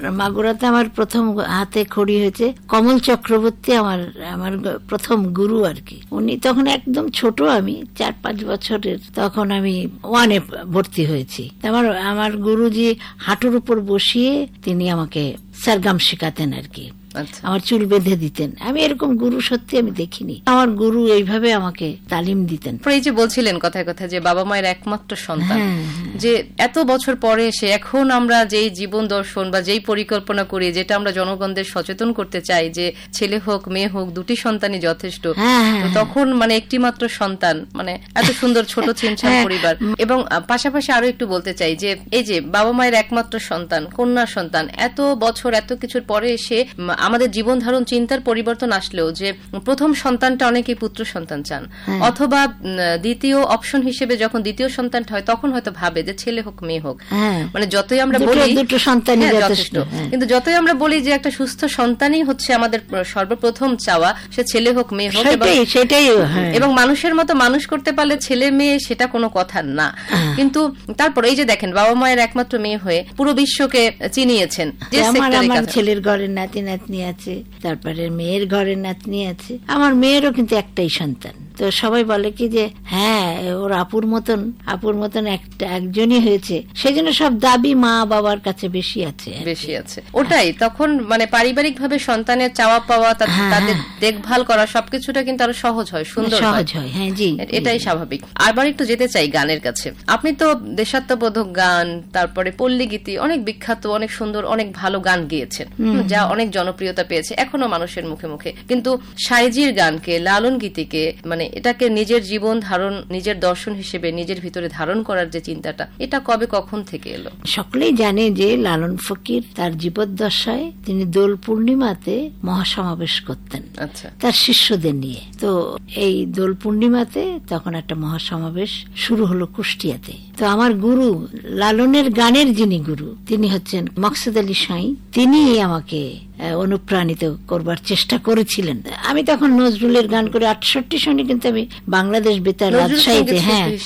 মাগুরাতে আমার প্রথম হাতে খড়ি হয়েছে কমল চক্রবর্তী, আমার প্রথম গুরু আর কি। উনি তখন একদম ছোট, আমি 4-5 বছরের, তখন আমি 1-এ ভর্তি হয়েছি। আমার গুরুজি হাঁটুর উপর বসিয়ে তিনি আমাকে সারগাম শেখাতেন আর কি, আমার চুল বেঁধে দিতেন। আমি এরকম গুরু সত্যি আমি দেখিনি। আমার গুরু এইভাবে আমাকে তালিম দিতেন। এই যে বলছিলেন কথায় কথায় যে বাবা মায়ের একমাত্র সন্তান, যে এত বছর পরে এসে এখন আমরা যেই জীবন দর্শন বা যেই পরিকল্পনা করি, যেটা আমরা জনগণদের সচেতন করতে চাই যে ছেলে হোক মেয়ে হোক দুটি সন্তানই যথেষ্ট, তখন মানে একটি মাত্র সন্তান, মানে এত সুন্দর ছোট ছিমছাম পরিবার। এবং পাশাপাশি আরো একটু বলতে চাই যে এই যে বাবা মায়ের একমাত্র সন্তান, কন্যা সন্তান, এত বছর এত কিছুর পরে এসে আমাদের জীবন ধারণ চিন্তার পরিবর্তন আসলেও যে প্রথম সন্তানটা অনেকেই পুত্র সন্তান চান, অথবা দ্বিতীয় অপশন হিসেবে যখন দ্বিতীয় সন্তানটা হয় তখন হয়তো ভাবে যে ছেলে হোক মেয়ে হোক, মানে যতই আমরা বলি দুটো সন্তানই যথেষ্ট, কিন্তু যতই আমরা বলি যে একটা সুস্থ সন্তানই হচ্ছে আমাদের সর্বপ্রথম চাওয়া, সে ছেলে হোক মেয়ে হোক, এবং মানুষের মতো মানুষ করতে পারলে ছেলে মেয়ে সেটা কোনো কথা না। কিন্তু তারপর এই যে দেখেন বাবা মায়ের একমাত্র মেয়ে হয়ে পুরো বিশ্বকে চিনিয়েছেন। আমার ছেলের ঘরের নাতি নাতনি আছে, তারপরে মেয়ের ঘরের নাতনি আছে, আমার মেয়েরও কিন্তু একটাই সন্তান। তো সবাই বলে কি যে হ্যাঁ ওর আপুর মতন একজনই হয়েছে, সেই জন্য সব দাবি মা বাবার কাছে বেশি আছে। ওটাই তখন মানে পারিবারিক ভাবে সন্তানের চাওয়া পাওয়া, তাদের দেখভাল করা সবকিছুটা কিন্তু আরো সহজ হয়, সুন্দর সহজ হয়। হ্যাঁ জি, এটাই স্বাভাবিক। আবার একটু যেতে চাই গানের কাছে। আপনি তো দেশাত্মবোধক গান, তারপরে পল্লী গীতি, অনেক বিখ্যাত, অনেক সুন্দর, অনেক ভালো গান গেয়েছেন, যা অনেক জনপ্রিয়তা পেয়েছে এখনো মানুষের মুখে মুখে। কিন্তু সাইজির গানকে, লালন গীতিকে, মানে এটাকে নিজের জীবন ধারণ, নিজের দর্শন হিসেবে নিজের ভিতরে ধারণ করার যে চিন্তাটা, এটা কবে কখন থেকে এলো? সকলেই জানে যে লালন ফকির তার জীবদ্দশায় তিনি দোল পূর্ণিমাতে মহাসমাবেশ করতেন তার শিষ্যদের নিয়ে। তো এই দোল পূর্ণিমাতে তখন একটা মহাসমাবেশ শুরু হলো কুষ্টিয়াতে। তো আমার গুরু, লালনের গানের যিনি গুরু, তিনি হচ্ছেন মকসুদ আলী সাঁই। তিনি আমাকে অনুপ্রাণিত করবার চেষ্টা করেছিলেন। আমি তখন নজরুলের গান করে 68 সনে কিন্তু আমি বাংলাদেশ বেতার রাজশাহীতে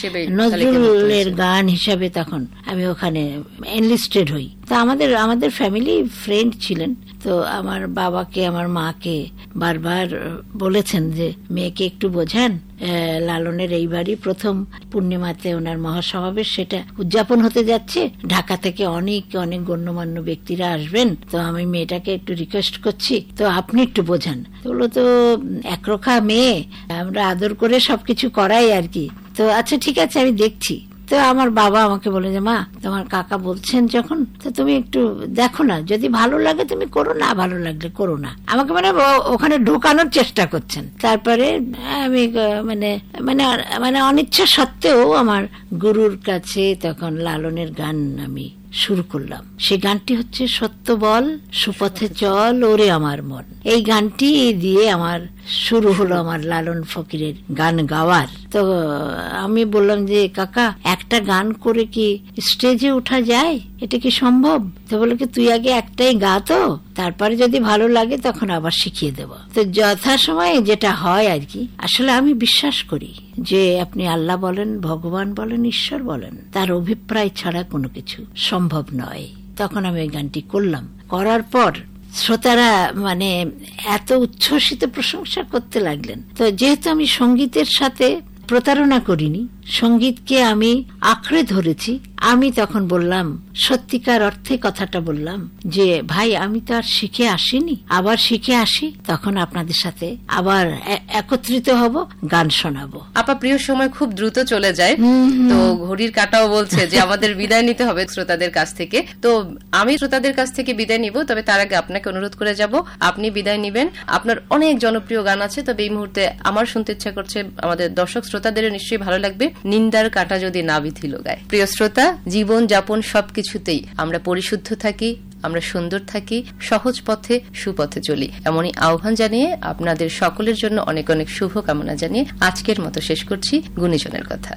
নজরুলের গান হিসাবে তখন আমি ওখানে এনলিস্টেড হই। তো আমাদের ফ্যামিলি ফ্রেন্ড ছিলেন। তো আমার বাবাকে, আমার মাকে বারবার বলেছেন যে মেয়েকে একটু বোঝান, লালনের এইবারই প্রথম পূর্ণিমাতে ওনার মহাসমাবেশ, সেটা উদযাপন হতে যাচ্ছে, ঢাকা থেকে অনেক অনেক গণ্যমান্য ব্যক্তিরা আসবেন, তো আমি মেয়েটাকে একটু রিকোয়েস্ট করছি, তো আপনি একটু বোঝান। বললো তো একরোখা মেয়ে, আমরা আদর করে সবকিছু করাই আর কি। তো আচ্ছা ঠিক আছে, আমি দেখছি। তো আমার বাবা আমাকে বলে যে মা, তোমার কাকা বলছেন যখন, তো তুমি একটু দেখো না, যদি ভালো লাগে তুমি করো, না ভালো লাগলে করো না। আমাকে মানে ওখানে ঢোকানোর চেষ্টা করছেন। তারপরে আমি মানে মানে মানে অনিচ্ছা সত্ত্বেও আমার গুরুর কাছে তখন লালনের গান আমি শুরু করলাম। সেই গানটি হচ্ছে সত্য বল সুপথে চল ওরে আমার মন। এই গানটি দিয়ে আমার শুরু হলো আমার লালন ফকিরের গান গাওয়ার। তো আমি বললাম যে কাকা, একটা গান করে কি স্টেজে উঠা যায়? এটা কি সম্ভব? তো বলে কি তুই আগে একটাই গা, তো তারপরে যদি ভালো লাগে তখন আবার শিখিয়ে দেব। তো যথাসময়ে যেটা হয় আর কি, আসলে আমি বিশ্বাস করি যে আপনি আল্লাহ বলেন, ভগবান বলেন, ঈশ্বর বলেন, তার অভিপ্রায় ছাড়া কোনো কিছু সম্ভব নয়। তখন আমি ওই গানটি করলাম। করার পর শ্রোতারা মানে এত উচ্ছ্বসিত প্রশংসা করতে লাগলেন। তো যেহেতু আমি সঙ্গীতের সাথে প্রতারণা করিনি, সঙ্গীতকে আমি আঁকড়ে ধরেছি, আমি তখন বললাম, সত্যিকার অর্থে কথাটা বললাম যে ভাই আমি তো আর শিখে আসিনি, আবার শিখে আসি, তখন আপনাদের সাথে আবার একত্রিত হব, গান শোনাবো। আপা, প্রিয় সময় খুব দ্রুত চলে যায়, তো ঘড়ির কাঁটাও বলছে যে আমাদের বিদায় নিতে হবে শ্রোতাদের কাছ থেকে। তো আমি শ্রোতাদের কাছ থেকে বিদায় নিব, তবে তার আগে আপনাকে অনুরোধ করে যাব আপনি বিদায় নিবেন। আপনার অনেক জনপ্রিয় গান আছে, তবে এই মুহূর্তে আমার শুনতে ইচ্ছা করছে, আমাদের দর্শক শ্রোতাদের নিশ্চয়ই ভালো লাগবে, নিন্দার কাঁটা যদি না বিধিল গায়। প্রিয় শ্রোতা, জীবন যাপন সবকিছুতেই আমরা পরিশুদ্ধ থাকি, আমরা সুন্দর থাকি, সহজ পথে সুপথে চলি, এমনই আহ্বান জানিয়ে আপনাদের সকলের জন্য অনেক অনেক শুভ কামনা জানিয়ে আজকের মতো শেষ করছি গুণীজনের কথা।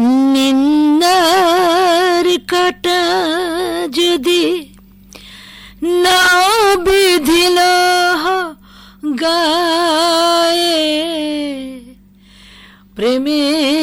নিন্দার কাঁটা যদি না বিধিল গায়ে, প্রেমে